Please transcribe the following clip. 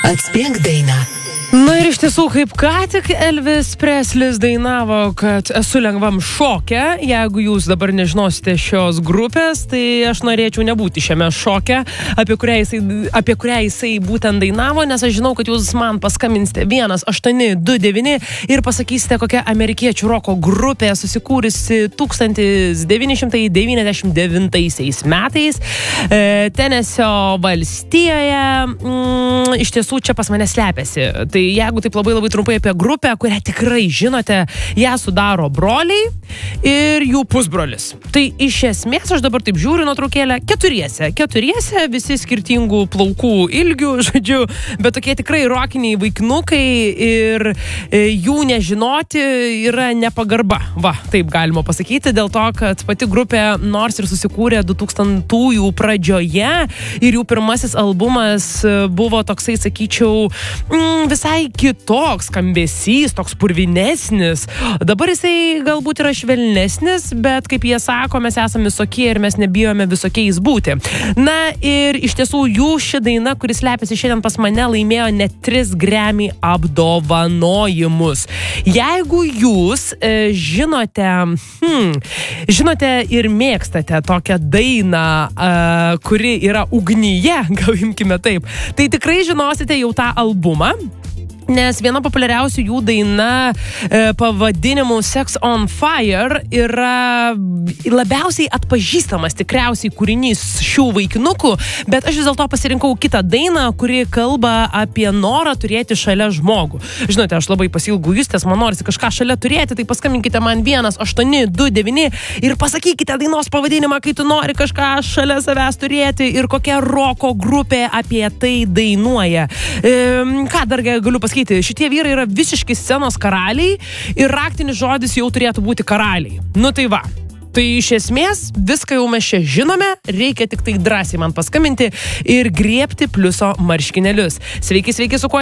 Atspėk dainą. Na ir iš tiesų, kaip ką tik Elvis Preslis dainavo, kad esu lengvam šoke. Jeigu jūs dabar nežinosite šios grupės, tai aš norėčiau nebūti šiame šoke, apie kurią jisai būtent dainavo, nes aš žinau, kad jūs man paskambinsite 1829 ir pasakysite, kokia amerikiečių roko grupė susikūrusi 1999 metais Tenesio valstijoje. Iš tiesų, čia pas mane slepiasi. Tai jeigu taip labai trumpai apie grupę, kurią tikrai žinote, ją sudaro broliai ir jų pusbrolis. Tai iš esmės, aš dabar taip žiūriu nuotraukėlę, keturiese, visi skirtingų plaukų ilgių, žodžiu, bet tokie tikrai rokiniai vaikinukai ir jų nežinoti yra nepagarba. Va, taip galima pasakyti, dėl to, kad pati grupė nors ir susikūrė 2000-ųjų pradžioje ir jų pirmasis albumas buvo toksai, sakyčiau, visai kitoks skambesys, toks purvinesnis. Dabar jisai galbūt yra švelnesnis, bet kaip jie sako, mes esame visokie ir mes nebijome visokiais būti. Na ir iš tiesų jų ši daina, kuris slepiasi šiandien pas mane, laimėjo net 3 Grammy apdovanojimus. Jeigu jūs žinote ir mėgstate tokią dainą, kuri yra ugnyje, gal imkime taip, tai tikrai žinosite jau tą albumą. Nes viena populiariausių jų daina pavadinimu Sex on Fire yra labiausiai atpažįstamas tikriausiai kūrinys šių vaikinukų, bet aš vis dėlto pasirinkau kitą dainą, kuri kalba apie norą turėti šalia žmogų. Žinote, aš labai pasilgau justės, man norisi kažką šalia turėti, tai paskambinkite man 1829 ir pasakykite dainos pavadinimą, kai tu nori kažką šalia savęs turėti ir kokia roko grupė apie tai dainuoja. Ką dar galiu pasakyti? Šitie vyrai yra visiškai scenos karaliai ir raktinis žodis jau turėtų būti karaliai. Nu tai va. Tai iš esmės viską jau mes čia žinome, reikia tik tai drąsiai man paskambinti ir griebti pliuso marškinėlius. Sveiki, su kuo